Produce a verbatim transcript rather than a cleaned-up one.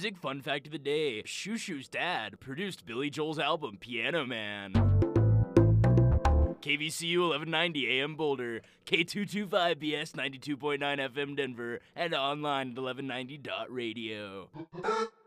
music fun fact of the day. Shushu's dad produced Billy Joel's album Piano Man. K V C U eleven ninety A M Boulder, K two twenty-five B S ninety-two point nine F M Denver, and online at eleven ninety dot radio.